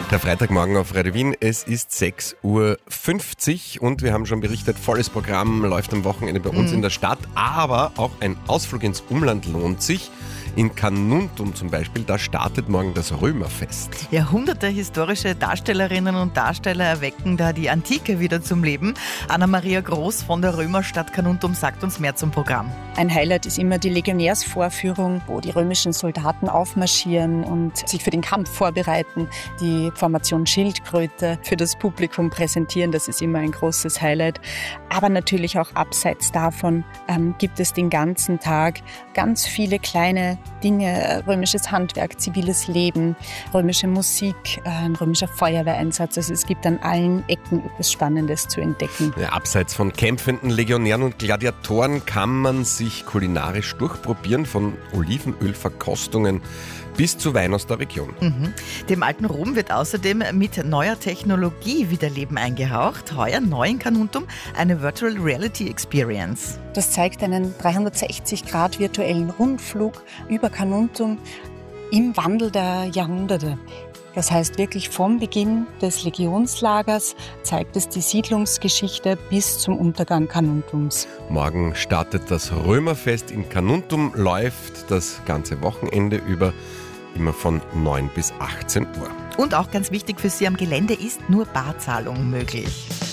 Der Freitagmorgen auf Radio Wien, es ist 6.50 Uhr und wir haben schon berichtet, volles Programm läuft am Wochenende bei uns in der Stadt, aber auch ein Ausflug ins Umland lohnt sich. In Carnuntum zum Beispiel, da startet morgen das Römerfest. Ja, hunderte historische Darstellerinnen und Darsteller erwecken da die Antike wieder zum Leben. Anna-Maria Groß von der Römerstadt Carnuntum sagt uns mehr zum Programm. Ein Highlight ist immer die Legionärsvorführung, wo die römischen Soldaten aufmarschieren und sich für den Kampf vorbereiten, die Formation Schildkröte für das Publikum präsentieren. Das ist immer ein großes Highlight. Aber natürlich auch abseits davon gibt es den ganzen Tag ganz viele kleine Dinge, römisches Handwerk, ziviles Leben, römische Musik, ein römischer Feuerwehreinsatz. Also es gibt an allen Ecken etwas Spannendes zu entdecken. Ja, abseits von kämpfenden Legionären und Gladiatoren kann man sich kulinarisch durchprobieren, von Olivenölverkostungen bis zu Wein aus der Region. Dem alten Rom wird außerdem mit neuer Technologie wieder Leben eingehaucht. Heuer neu in Carnuntum eine Virtual Reality Experience. Das zeigt einen 360° virtuellen Rundflug über Carnuntum im Wandel der Jahrhunderte. Das heißt wirklich vom Beginn des Legionslagers zeigt es die Siedlungsgeschichte bis zum Untergang Carnuntums. Morgen startet das Römerfest in Carnuntum, läuft das ganze Wochenende über, immer von 9 bis 18 Uhr. Und auch ganz wichtig für Sie, am Gelände ist nur Barzahlung möglich.